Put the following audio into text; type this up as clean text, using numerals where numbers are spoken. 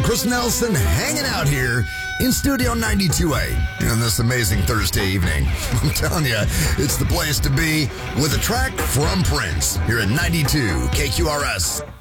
and Chris Nelson hanging out here in Studio 92A on this amazing Thursday evening. I'm telling you, it's the place to be with a track from Prince here at 92 KQRS.